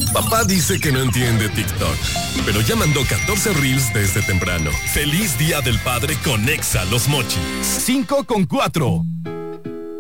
Papá dice que no entiende TikTok, pero ya mandó 14 reels desde temprano. Feliz Día del Padre con Exa Los Mochis. 5 con 4.